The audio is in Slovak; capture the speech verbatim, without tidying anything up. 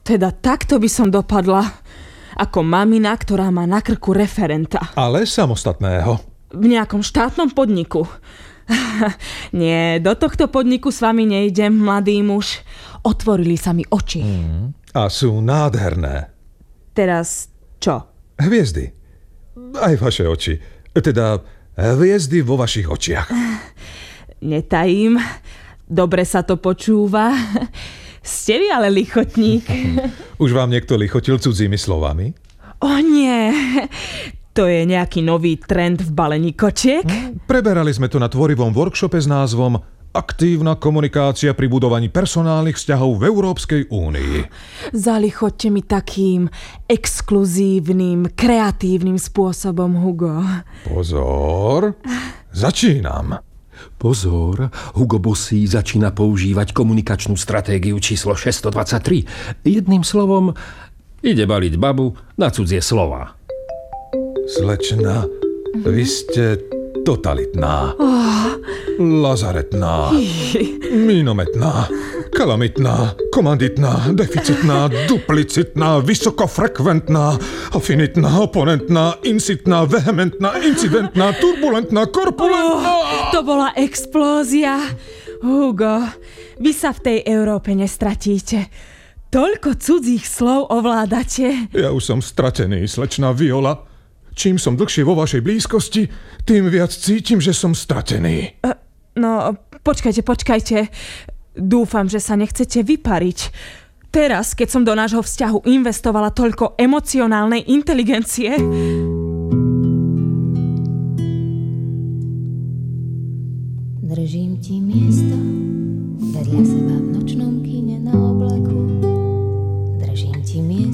Teda takto by som dopadla. Ako mamina, ktorá má na krku referenta. Ale samostatného. V nejakom štátnom podniku. Nie, do tohto podniku s vami nejdem, mladý muž. Otvorili sa mi oči. Mm. A sú nádherné. Teraz čo? Hviezdy. Aj vaše oči. Teda hviezdy vo vašich očiach. Netajím. Dobre sa to počúva. Ste vy ale lichotník. Už vám niekto lichotil cudzími slovami? O nie. To je nejaký nový trend v balení kočiek? Preberali sme to na tvorivom workshope s názvom Aktívna komunikácia pri budovaní personálnych vzťahov v Európskej únii. Zalichoďte mi takým exkluzívnym, kreatívnym spôsobom, Hugo. Pozor, začínam. Pozor, Hugo Bossy začína používať komunikačnú stratégiu číslo šesťstodvadsaťtri. Jedným slovom, ide baliť babu na cudzie slova. Slečna, vy ste totalitná, Oh, lazaretná, mínometná, kalamitná, komanditná, deficitná, duplicitná, vysokofrekventná, afinitná, oponentná, incitná, vehementná, incidentná, turbulentná, korpulentná. oh, to bola explózia. Hugo, vy sa v tej Európe nestratíte. Toľko cudzích slov ovládate. Ja už som stratený, slečná Viola. Čím som dlhšie vo vašej blízkosti, tým viac cítim, že som stratený. Uh, no, počkajte, počkajte. Dúfam, že sa nechcete vypariť. Teraz, keď som do nášho vzťahu investovala toľko emocionálnej inteligencie... Držím ti miesto vedľa seba v nočnom kine na oblaku. Držím ti miesto